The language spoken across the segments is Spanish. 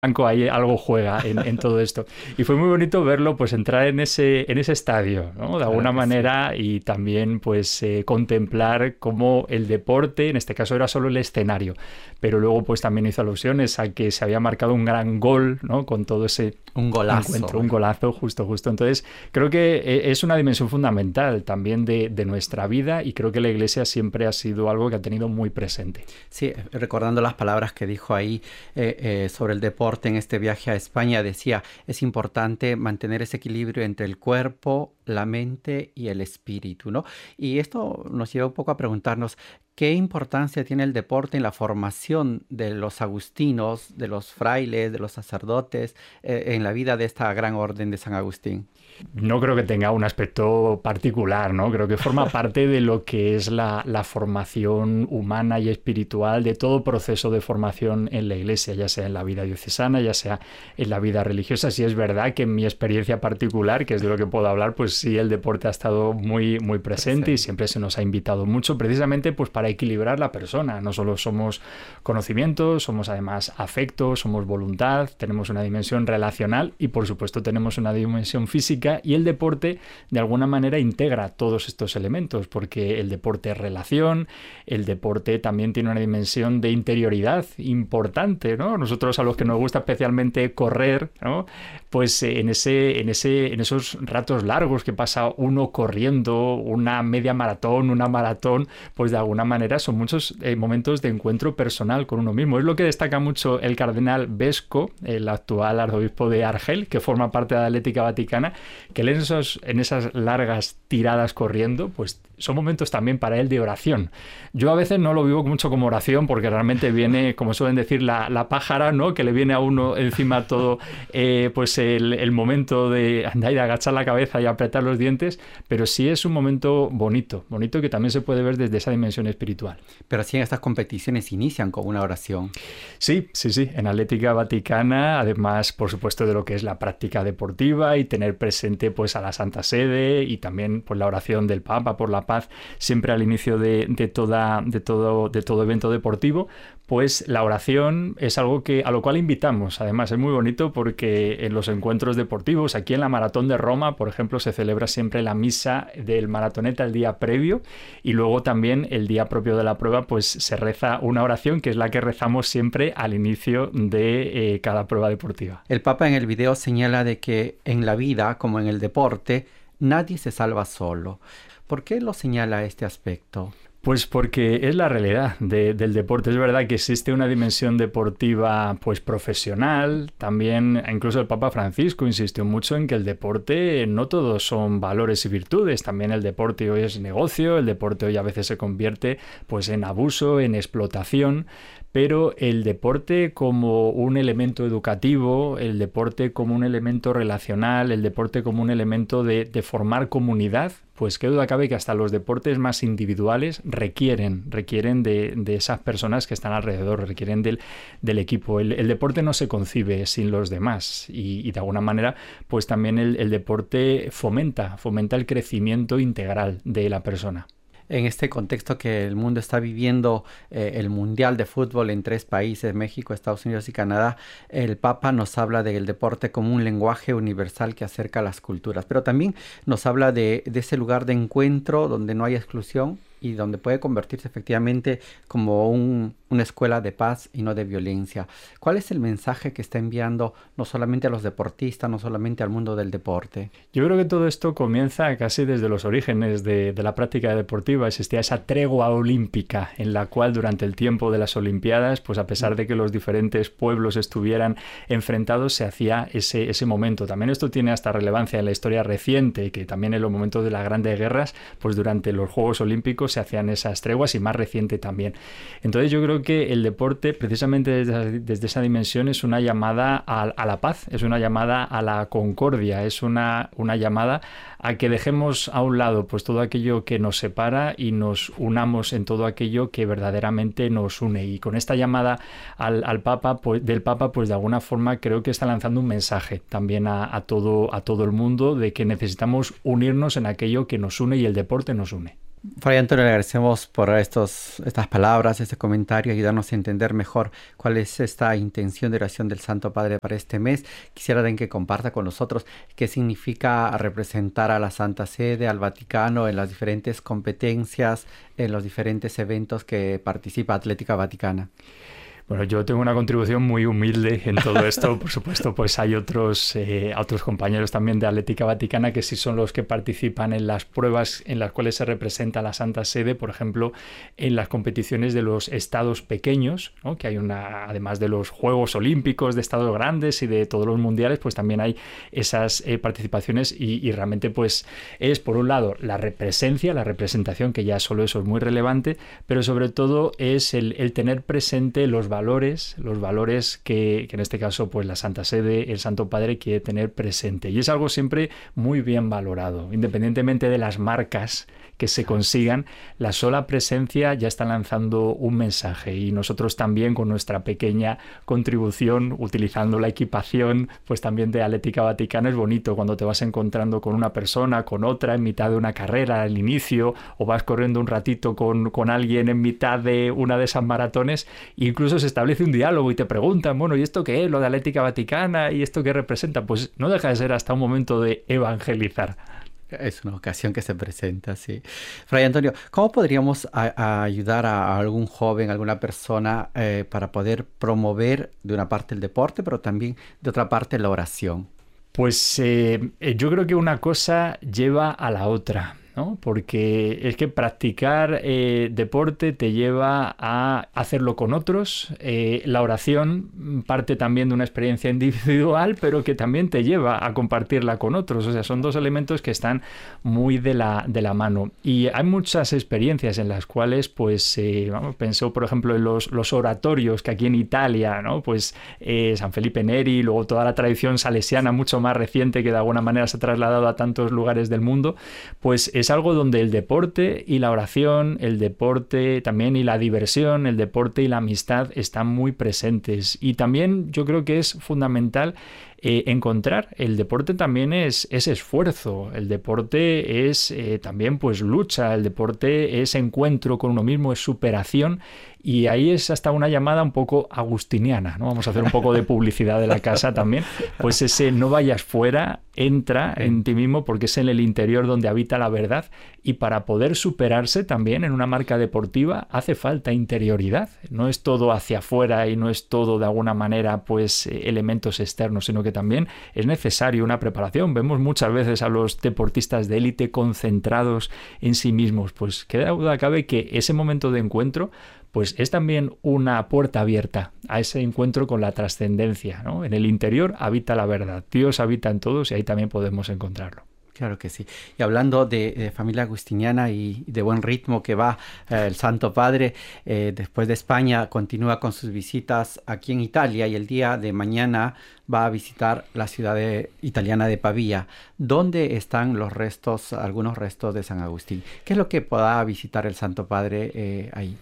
blanco ahí algo juega en todo esto. Y fue muy bonito verlo, pues entrar en ese estadio, ¿no? De Claro alguna que sí. manera y también pues contemplar cómo el deporte, en este caso era solo el escenario, pero luego pues también hizo alusiones a que se había marcado un gran gol, ¿no? Con todo ese Un encuentro, golazo. un golazo, justo, justo. Entonces, creo que es una dimensión fundamental también de nuestra vida y creo que la iglesia siempre ha sido algo que ha tenido muy presente. Sí, recordando las palabras que dijo ahí sobre el deporte en este viaje a España, decía, es importante mantener ese equilibrio entre el cuerpo, la mente y el espíritu, ¿no? Y esto nos lleva un poco a preguntarnos, ¿qué importancia tiene el deporte en la formación de los agustinos, de los frailes, de los sacerdotes, en la vida de esta gran orden de San Agustín? No creo que tenga un aspecto particular, ¿no? Creo que forma parte de lo que es la formación humana y espiritual de todo proceso de formación en la iglesia, ya sea en la vida diocesana, ya sea en la vida religiosa. Sí es verdad que en mi experiencia particular, que es de lo que puedo hablar, pues sí, el deporte ha estado muy, muy presente y Presente. siempre se nos ha invitado mucho, precisamente pues para equilibrar la persona. No solo somos conocimientos, somos además afectos, somos voluntad, tenemos una dimensión relacional y por supuesto tenemos una dimensión física y el deporte de alguna manera integra todos estos elementos porque el deporte es relación, el deporte también tiene una dimensión de interioridad importante, ¿no? Nosotros a los que nos gusta especialmente correr, ¿no? Pues en esos ratos largos que pasa uno corriendo, una media maratón, una maratón, pues de alguna manera son muchos momentos de encuentro personal con uno mismo. Es lo que destaca mucho el cardenal Vesco, el actual arzobispo de Argel, que forma parte de la Atlética Vaticana, que él en esas largas tiradas corriendo, pues son momentos también para él de oración. Yo a veces no lo vivo mucho como oración porque realmente viene, como suelen decir, la pájara, ¿no? Que le viene a uno encima todo pues el momento de andar y de agachar la cabeza y apretar los dientes, pero sí es un momento bonito, bonito que también se puede ver desde esa dimensión espiritual. Pero sí, en estas competiciones inician con una oración. Sí, sí, sí. En Atlética Vaticana, además, por supuesto, de lo que es la práctica deportiva y tener presente pues a la Santa Sede y también pues la oración del Papa por la paz siempre al inicio de todo evento deportivo, pues la oración es algo que a lo cual invitamos. Además, es muy bonito porque en los encuentros deportivos, aquí en la Maratón de Roma, por ejemplo, se celebra siempre la misa del maratoneta el día previo y luego también el día propio de la prueba, pues se reza una oración que es la que rezamos siempre al inicio de cada prueba deportiva. El Papa en el video señala de que en la vida, como en el deporte, nadie se salva solo. ¿Por qué lo señala este aspecto? Pues porque es la realidad del deporte. Es verdad que existe una dimensión deportiva pues profesional. También incluso el Papa Francisco insistió mucho en que el deporte no todos son valores y virtudes. También el deporte hoy es negocio, el deporte hoy a veces se convierte pues en abuso, en explotación. Pero el deporte como un elemento educativo, el deporte como un elemento relacional, el deporte como un elemento de formar comunidad, pues qué duda cabe que hasta los deportes más individuales requieren de esas personas que están alrededor, requieren del equipo. El deporte no se concibe sin los demás y de alguna manera pues también el deporte fomenta el crecimiento integral de la persona. En este contexto que el mundo está viviendo, el Mundial de Fútbol en tres países, México, Estados Unidos y Canadá, el Papa nos habla del deporte como un lenguaje universal que acerca a las culturas, pero también nos habla de ese lugar de encuentro donde no hay exclusión y donde puede convertirse efectivamente como una escuela de paz y no de violencia. ¿Cuál es el mensaje que está enviando no solamente a los deportistas, no solamente al mundo del deporte? Yo creo que todo esto comienza casi desde los orígenes de la práctica deportiva. Existía esa tregua olímpica en la cual durante el tiempo de las Olimpiadas, pues a pesar de que los diferentes pueblos estuvieran enfrentados, se hacía ese momento. También esto tiene hasta relevancia en la historia reciente, que también en los momentos de las grandes guerras, pues durante los Juegos Olímpicos se hacían esas treguas y más reciente también. Entonces yo creo que el deporte, precisamente desde esa dimensión, es una llamada a la paz, es una llamada a la concordia, es una llamada a que dejemos a un lado pues todo aquello que nos separa y nos unamos en todo aquello que verdaderamente nos une. Y con esta llamada al Papa, pues, del Papa, pues de alguna forma creo que está lanzando un mensaje también a todo el mundo de que necesitamos unirnos en aquello que nos une y el deporte nos une. Fray Antonio, le agradecemos por estas palabras, este comentario, ayudarnos a entender mejor cuál es esta intención de oración del Santo Padre para este mes. Quisiera también que comparta con nosotros qué significa representar a la Santa Sede, al Vaticano, en las diferentes competencias, en los diferentes eventos que participa Atlética Vaticana. Bueno, yo tengo una contribución muy humilde en todo esto. Por supuesto, pues hay otros compañeros también de Atlética Vaticana que sí son los que participan en las pruebas en las cuales se representa la Santa Sede, por ejemplo, en las competiciones de los estados pequeños, ¿no? Que hay además de los Juegos Olímpicos de estados grandes y de todos los mundiales, pues también hay esas participaciones y realmente pues es, por un lado, la representación, que ya solo eso es muy relevante, pero sobre todo es el tener presente los valores que en este caso pues la Santa Sede, el Santo Padre quiere tener presente. Y es algo siempre muy bien valorado, independientemente de las marcas que se consigan, la sola presencia ya está lanzando un mensaje, y nosotros también con nuestra pequeña contribución, utilizando la equipación pues también de Atlética Vaticana, es bonito cuando te vas encontrando con una persona, con otra en mitad de una carrera al inicio, o vas corriendo un ratito con alguien en mitad de una de esas maratones, e incluso se establece un diálogo y te preguntan, bueno, ¿y esto qué es lo de Atlética Vaticana? ¿Y esto qué representa? Pues no deja de ser hasta un momento de evangelizar. Es una ocasión que se presenta, sí. Fray Antonio, ¿cómo podríamos ayudar a algún joven, alguna persona para poder promover de una parte el deporte, pero también de otra parte la oración? Pues yo creo que una cosa lleva a la otra, ¿no? Porque es que practicar deporte te lleva a hacerlo con otros. La oración parte también de una experiencia individual, pero que también te lleva a compartirla con otros. O sea, son dos elementos que están muy de la mano. Y hay muchas experiencias en las cuales, pues, pensó, por ejemplo, en los oratorios que aquí en Italia, ¿no? Pues San Felipe Neri, luego toda la tradición salesiana mucho más reciente que de alguna manera se ha trasladado a tantos lugares del mundo, pues es algo donde el deporte y la oración, el deporte también y la diversión, el deporte y la amistad están muy presentes. Y también yo creo que es fundamental encontrar, el deporte también es esfuerzo, el deporte es también pues lucha, el deporte es encuentro con uno mismo, es superación. Y ahí es hasta una llamada un poco agustiniana, ¿no? Vamos a hacer un poco de publicidad de la casa también. Pues ese no vayas fuera, entra en ti mismo, porque es en el interior donde habita la verdad. Y para poder superarse también en una marca deportiva hace falta interioridad. No es todo hacia afuera y no es todo de alguna manera pues elementos externos, sino que también es necesario una preparación. Vemos muchas veces a los deportistas de élite concentrados en sí mismos. Pues qué duda cabe que ese momento de encuentro pues es también una puerta abierta a ese encuentro con la trascendencia, ¿no? En el interior habita la verdad, Dios habita en todos y ahí también podemos encontrarlo. Claro que sí. Y hablando de familia agustiniana y de buen ritmo que va el Santo Padre, después de España continúa con sus visitas aquí en Italia, y el día de mañana va a visitar la ciudad italiana de Pavía, donde están algunos restos de San Agustín. ¿Qué es lo que podrá visitar el Santo Padre ahí?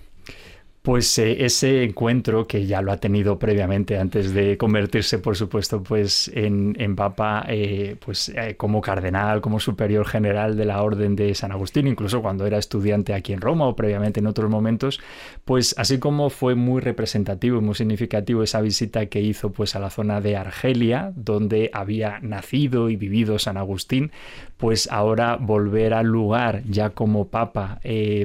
Pues ese encuentro, que ya lo ha tenido previamente antes de convertirse, por supuesto, pues en Papa, como cardenal, como superior general de la Orden de San Agustín, incluso cuando era estudiante aquí en Roma o previamente en otros momentos, pues así como fue muy representativo y muy significativo esa visita que hizo pues a la zona de Argelia, donde había nacido y vivido San Agustín, pues ahora volver al lugar ya como Papa,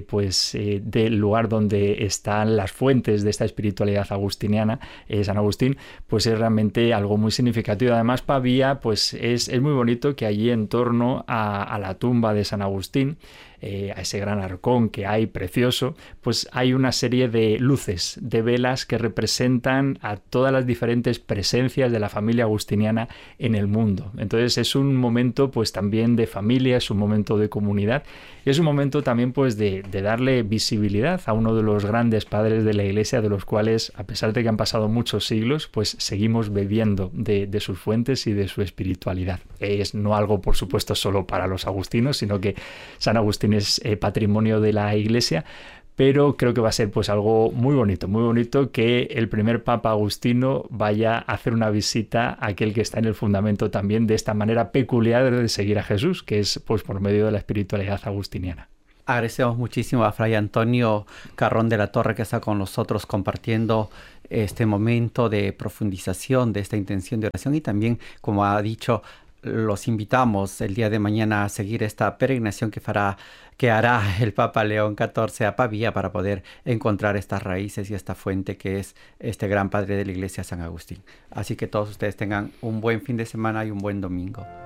del lugar donde están las fuentes de esta espiritualidad agustiniana, San Agustín, pues es realmente algo muy significativo. Además, Pavía, pues es muy bonito que allí en torno a la tumba de San Agustín, a ese gran arcón que hay precioso, pues hay una serie de luces, de velas que representan a todas las diferentes presencias de la familia agustiniana en el mundo. Entonces es un momento pues también de familia, es un momento de comunidad y es un momento también pues de darle visibilidad a uno de los grandes padres de la Iglesia, de los cuales, a pesar de que han pasado muchos siglos, pues seguimos bebiendo de sus fuentes y de su espiritualidad. Es no algo, por supuesto, solo para los agustinos, sino que San Agustín es patrimonio de la Iglesia, pero creo que va a ser pues algo muy bonito que el primer Papa Agustino vaya a hacer una visita a aquel que está en el fundamento también de esta manera peculiar de seguir a Jesús, que es pues por medio de la espiritualidad agustiniana. Agradecemos muchísimo a Fray Antonio Carrón de la Torre que está con nosotros compartiendo este momento de profundización de esta intención de oración y también, como ha dicho, los invitamos el día de mañana a seguir esta peregrinación que hará el Papa León XIV a Pavía para poder encontrar estas raíces y esta fuente que es este gran padre de la Iglesia, San Agustín. Así que todos ustedes tengan un buen fin de semana y un buen domingo.